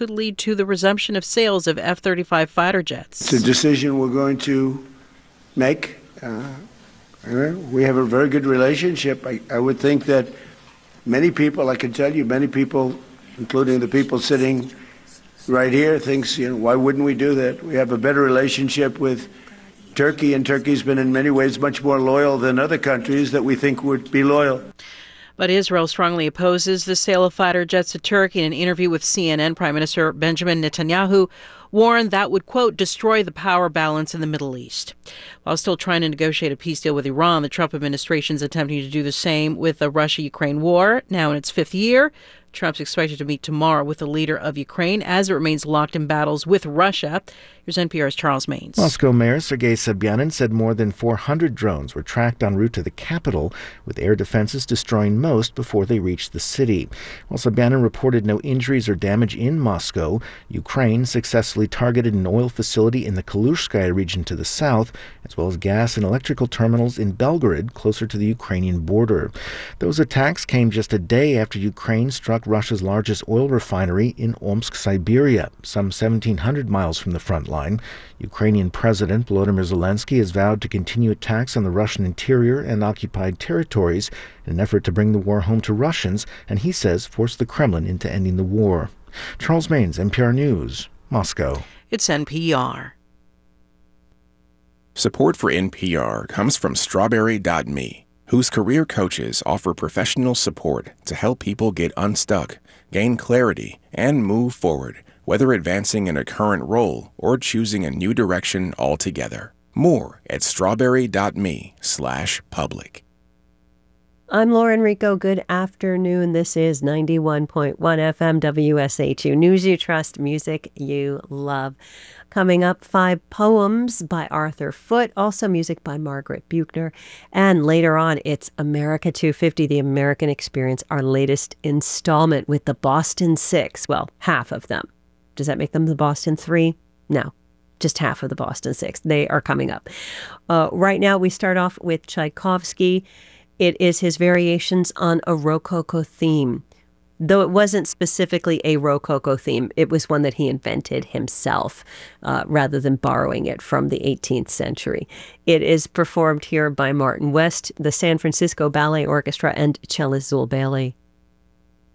could lead to the resumption of sales of F-35 fighter jets. It's a decision we're going to make. We have a very good relationship. I would think that many people, I can tell you, many people, including the people sitting right here, thinks, why wouldn't we do that? We have a better relationship with Turkey, and Turkey's been in many ways much more loyal than other countries that we think would be loyal. But Israel strongly opposes the sale of fighter jets to Turkey. In an interview with CNN, Prime Minister Benjamin Netanyahu warned that would, quote, destroy the power balance in the Middle East. While still trying to negotiate a peace deal with Iran, the Trump administration is attempting to do the same with the Russia-Ukraine war, now in its fifth year. Trump's expected to meet tomorrow with the leader of Ukraine as it remains locked in battles with Russia. Here's NPR's Charles Maynes. Moscow Mayor Sergei Sobyanin said more than 400 drones were tracked en route to the capital, with air defenses destroying most before they reached the city. While Sobyanin reported no injuries or damage in Moscow, Ukraine successfully targeted an oil facility in the Kalushskaya region to the south, as well as gas and electrical terminals in Belgorod, closer to the Ukrainian border. Those attacks came just a day after Ukraine struck Russia's largest oil refinery in Omsk, Siberia, some 1,700 miles from the front line. Ukrainian President Volodymyr Zelensky has vowed to continue attacks on the Russian interior and occupied territories in an effort to bring the war home to Russians, and he says force the Kremlin into ending the war. Charles Maynes, NPR News, Moscow. It's NPR. Support for NPR comes from Strawberry.me, whose career coaches offer professional support to help people get unstuck, gain clarity, and move forward, whether advancing in a current role or choosing a new direction altogether. More at strawberry.me/public. I'm Lauren Rico. Good afternoon. This is 91.1 FM WSHU. News you trust, music you love. Coming up, 5 poems by Arthur Foote, also music by Margaret Buechner. And later on, it's America 250, The American Experience, our latest installment with the Boston Six. Well, half of them. Does that make them the Boston Three? No, just half of the Boston Six. They are coming up. Right now, we start off with Tchaikovsky. It is his variations on a Rococo theme. Though it wasn't specifically a Rococo theme, it was one that he invented himself rather than borrowing it from the 18th century. It is performed here by Martin West, the San Francisco Ballet Orchestra, and Cellist Zul Bailey.